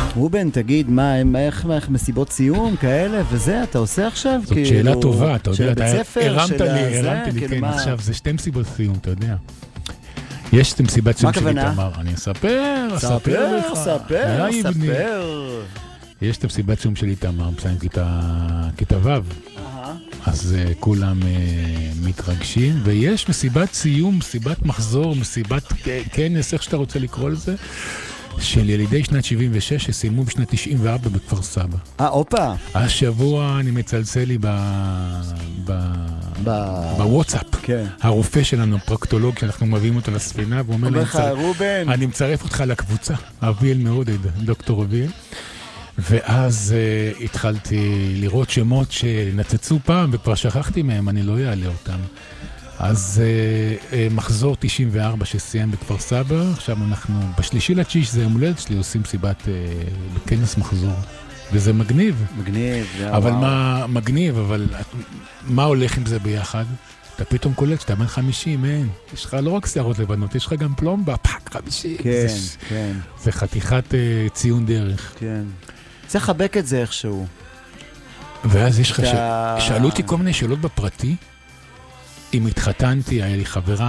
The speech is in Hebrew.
רובן, תגיד, איך מסיבות סיום כאלה וזה, אתה עושה עכשיו? זאת שאלה טובה, אתה יודע, אתה הרמת לי, כן, עכשיו זה 2 מסיבות סיום, אתה יודע. יש את מסיבת סיום שלי, תמר, אני אספר לך. יש את מסיבת סיום שלי, תמר, מסיים כיתה ו', אז כולם מתרגשים, ויש מסיבת סיום, מסיבת מחזור, מסיבת כנס, איך שאתה רוצה לקרוא לזה, של ילידי שנת 76 שסיימו בשנת 94 בכפר סבא. אופה. השבוע אני מצלצל לי בוואטסאפ. כן. הרופא שלנו, פרוקטולוג, שאנחנו מביאים אותו לספינה, והוא אומר לך, רובן. אני מצרף אותך לקבוצה, אביאל מעודד, דוקטור אביאל. ואז התחלתי לראות שמות שנצצו פעם, וכבר שכחתי מהם, אני לא אעלה אותם. אז מחזור 94 שסיים בכפר סבא, עכשיו אנחנו ב3.9, זה יום הולדת שלי, עושים סיבת כנס מחזור. וזה מגניב. מגניב, אבל מה מגניב, אבל מה הולך עם זה ביחד? אתה פתאום קולט שאתה בן 50, אין. יש לך לא רק שערות לבנות, יש לך גם פלומבה, פאק 50. כן, כן. זה חתיכת ציון דרך. כן. צריך לחבק את זה איכשהו. ואז יש לך שאלו אותי כל מיני שאלות בפרטי. אם התחתנתי, היה לי חברה